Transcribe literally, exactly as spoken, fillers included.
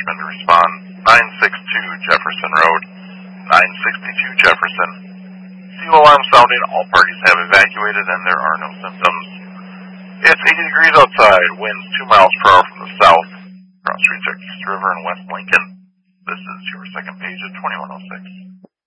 dispatchman to respond. nine sixty-two Jefferson Road, nine sixty-two Jefferson. Seal alarm sounding. All parties have evacuated and there are no symptoms. It's eighty degrees outside. Winds two miles per hour from the south. Cross streets at East River and West Lincoln. This is your second page of twenty-one oh six.